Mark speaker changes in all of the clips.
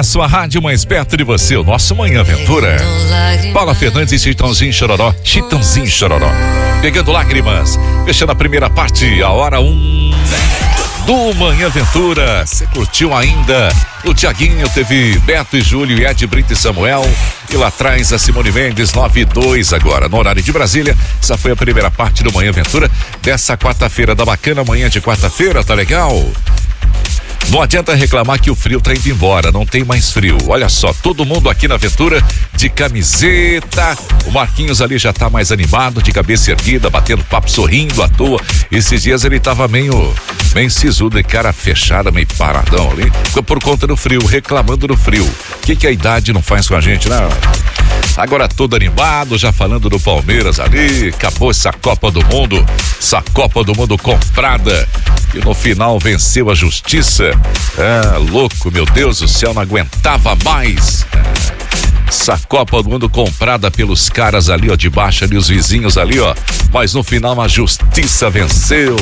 Speaker 1: a sua rádio mais perto de você, o nosso Manhã Aventura. Paula Fernandes e Chitãozinho Chororó. Chitãozinho Chororó. Pegando lágrimas. Fechando a primeira parte, a hora 1 do Manhã Aventura. Você curtiu ainda? O Tiaguinho teve Beto e Júlio e Ed Brito e Samuel. E lá atrás a Simone Mendes, 9:02 agora, no horário de Brasília. Essa foi a primeira parte do Manhã Aventura dessa quarta-feira da bacana. Manhã de quarta-feira, tá legal? Não adianta reclamar que o frio tá indo embora, não tem mais frio. Olha só, todo mundo aqui na Aventura de camiseta. O Marquinhos ali já tá mais animado, de cabeça erguida, batendo papo, sorrindo à toa. Esses dias ele tava meio sisudo, de cara fechada, meio paradão ali, por conta do frio, reclamando do frio. O que a idade não faz com a gente, né? Agora todo animado, já falando do Palmeiras ali, acabou essa Copa do Mundo comprada, e no final venceu a justiça. Louco, meu Deus do céu, não aguentava mais. Essa Copa do Mundo comprada pelos caras ali, ó, de baixo ali, os vizinhos ali, ó, mas no final a justiça venceu.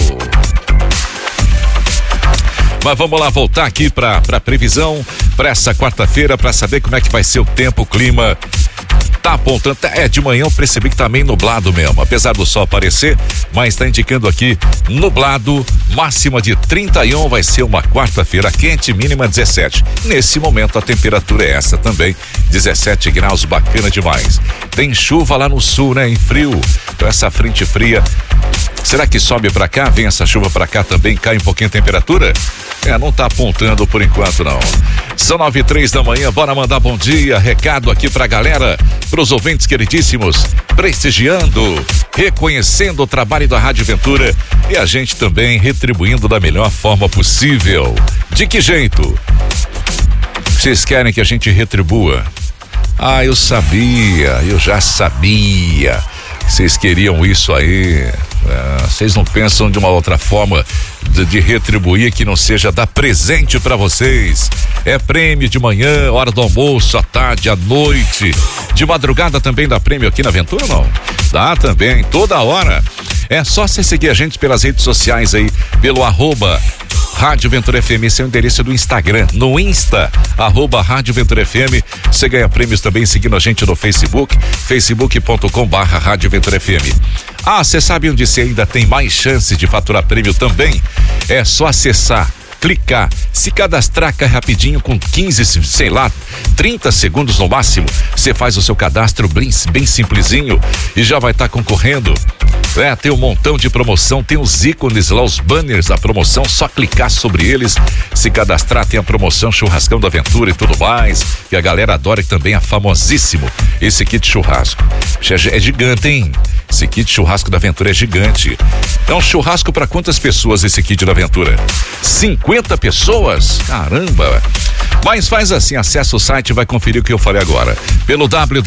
Speaker 1: Mas vamos lá voltar aqui pra previsão, pra essa quarta-feira, pra saber como é que vai ser o tempo, o clima. Tá apontando, de manhã eu percebi que tá meio nublado mesmo, apesar do sol aparecer, mas tá indicando aqui nublado, máxima de 31, vai ser uma quarta-feira quente, mínima 17. Nesse momento a temperatura é essa também, 17 graus, bacana demais. Tem chuva lá no sul, né, em frio, então essa frente fria, será que sobe pra cá, vem essa chuva pra cá também, cai um pouquinho a temperatura? Não tá apontando por enquanto não. São 9:03 da manhã, bora mandar bom dia, recado aqui pra galera, pros ouvintes queridíssimos, prestigiando, reconhecendo o trabalho da Rádio Aventura e a gente também retribuindo da melhor forma possível. De que jeito? Vocês querem que a gente retribua? Eu já sabia. Vocês queriam isso aí. Vocês não pensam de uma outra forma de retribuir que não seja dar presente pra vocês. É prêmio de manhã, hora do almoço, à tarde, à noite. De madrugada também dá prêmio aqui na Aventura, não? Dá também, toda hora. É só você seguir a gente pelas redes sociais aí, pelo @Rádio Aventura FM, esse é o endereço do Instagram, no Insta, @Rádio Aventura FM. Você ganha prêmios também seguindo a gente no Facebook, facebook.com/Rádio Aventura FM. Você sabe onde você ainda tem mais chances de faturar prêmio também? É só acessar, clicar, se cadastrar rapidinho com 15, 30 segundos no máximo. Você faz o seu cadastro bem simplesinho e já vai estar concorrendo. Tem um montão de promoção, tem os ícones lá, os banners da promoção, só clicar sobre eles, se cadastrar, tem a promoção Churrascão da Aventura e tudo mais, que a galera adora, e também é famosíssimo esse kit churrasco. É gigante, hein? Esse kit churrasco da Aventura é gigante. É um churrasco para quantas pessoas esse kit da Aventura? 50 pessoas? Caramba! Mas faz assim, acessa o site e vai conferir o que eu falei agora. Pelo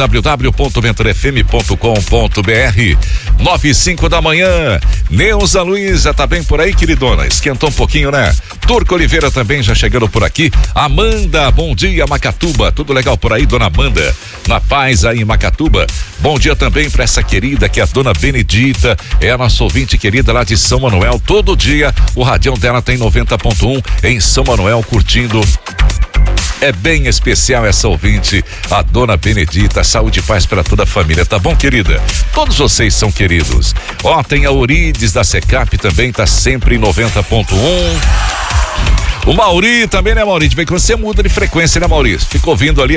Speaker 1: www.aventurafm.com.br. 9:05 da manhã. Neuza Luiza, tá bem por aí, queridona? Esquentou um pouquinho, né? Turco Oliveira também já chegando por aqui. Amanda, bom dia, Macatuba. Tudo legal por aí, dona Amanda? Na paz aí em Macatuba. Bom dia também pra essa querida que é a dona Benedita. É a nossa ouvinte querida lá de São Manuel. Todo dia o radião dela tem 90.1 em São Manuel, curtindo. É bem especial essa ouvinte, a dona Benedita. Saúde e paz para toda a família, tá bom, querida? Todos vocês são queridos. Tem a Eurides da Secap também, tá sempre em 90.1. O Mauri também, né, Maurício? Vem que você muda de frequência, né, Maurício? Fica ouvindo ali